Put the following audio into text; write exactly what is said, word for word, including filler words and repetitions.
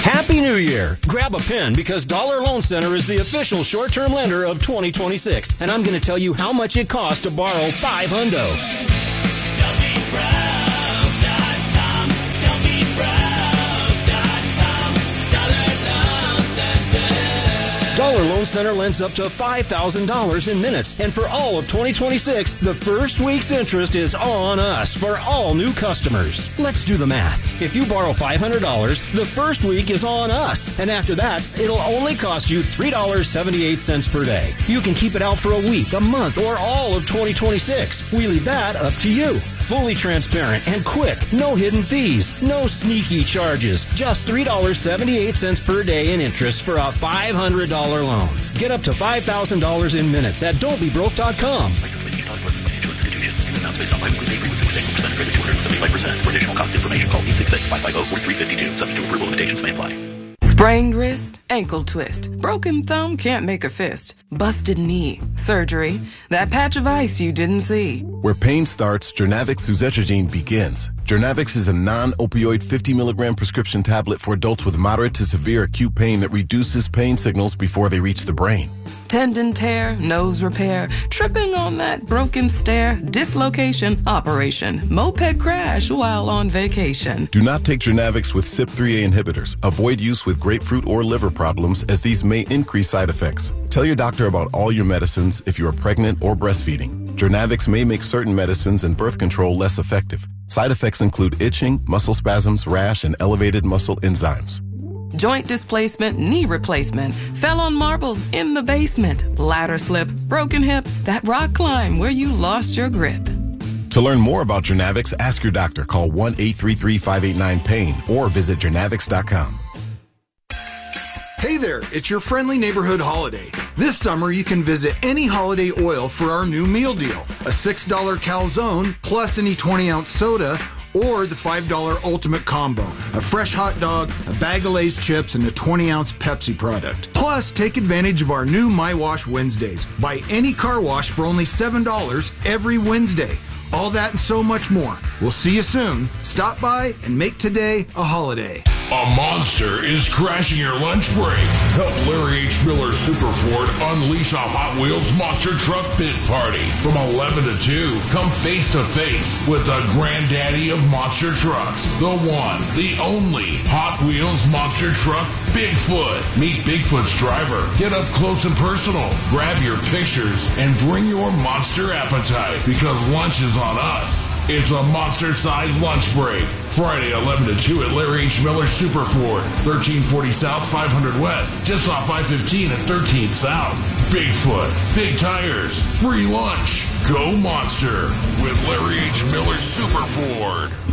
Happy New Year! Grab a pen because Dollar Loan Center is the official short-term lender of twenty twenty-six, and I'm going to tell you how much it costs to borrow five hundo. Dollar Loan Center lends up to five thousand dollars in minutes, and for all of twenty twenty-six, the first week's interest is on us for all new customers. Let's do the math. If you borrow five hundred dollars, the first week is on us, and after that, it'll only cost you three dollars and seventy-eight cents per day. You can keep it out for a week, a month, or all of twenty twenty-six. We leave that up to you. Fully transparent and quick. No hidden fees. No sneaky charges. Just three dollars and seventy-eight cents per day in interest for a five hundred dollars loan. Get up to five thousand dollars in minutes at don't be broke dot com. License by the Utah Department of Financial Institutions. In amounts based on biweekly pay frequency with annual percent credit two hundred seventy-five percent. For additional cost information, call eight six six, five five zero, four three five two. Subject to approval, limitations may apply. Sprained wrist, ankle twist, broken thumb can't make a fist, busted knee, surgery, that patch of ice you didn't see. Where pain starts, Jernavix suzetrigine begins. Jernavix is a non-opioid fifty milligram prescription tablet for adults with moderate to severe acute pain that reduces pain signals before they reach the brain. Tendon tear, nose repair, tripping on that broken stair, dislocation, operation, moped crash while on vacation. Do not take Jernavix with C Y P three A inhibitors. Avoid use with grapefruit or liver problems, as these may increase side effects. Tell your doctor about all your medicines if you are pregnant or breastfeeding. Jernavix may make certain medicines and birth control less effective. Side effects include itching, muscle spasms, rash, and elevated muscle enzymes. Joint displacement, knee replacement, fell on marbles in the basement, ladder slip, broken hip, that rock climb where you lost your grip. To learn more about Jernavix, ask your doctor. Call one eight three three, five eight nine, pain or visit jernavix dot com. Hey there, it's your friendly neighborhood Holiday. This summer you can visit any Holiday oil for our new meal deal. A six dollar calzone plus any twenty ounce soda, or the five dollar Ultimate Combo, a fresh hot dog, a bag of Lay's chips, and a twenty ounce Pepsi product. Plus, take advantage of our new My Wash Wednesdays. Buy any car wash for only seven dollars every Wednesday. All that and so much more. We'll see you soon. Stop by and make today a holiday. A monster is crashing your lunch break. Help Larry H. Miller Super Ford unleash a Hot Wheels Monster Truck Pit Party. From eleven to two, come face to face with the granddaddy of monster trucks. The one, the only Hot Wheels Monster Truck Bigfoot. Meet Bigfoot's driver. Get up close and personal. Grab your pictures and bring your monster appetite, because lunch is on us. It's a monster-sized lunch break. Friday, eleven to two at Larry H. Miller Super Ford, thirteen forty South, five hundred West, just off five fifteen and thirteenth South. Bigfoot, big tires, free lunch. Go Monster with Larry H. Miller Super Ford.